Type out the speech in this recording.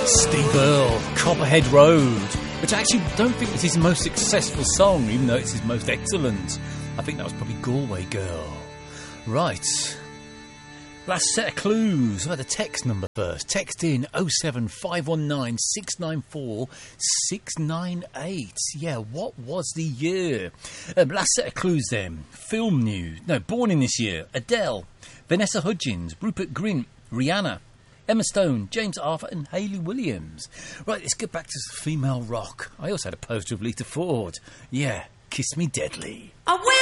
Steve Earle, Copperhead Road, which I actually don't think was his most successful song, even though it's his most excellent. I think that was probably Galway Girl. Right. Last set of clues. The text number first. Text in 07519 694 698. Yeah, what was the year? Last set of clues then. Film news. No, born in this year. Adele, Vanessa Hudgens, Rupert Grint, Rihanna, Emma Stone, James Arthur and Hayley Williams. Right, let's get back to female rock. I also had a poster of Lita Ford. Yeah, Kiss Me Deadly.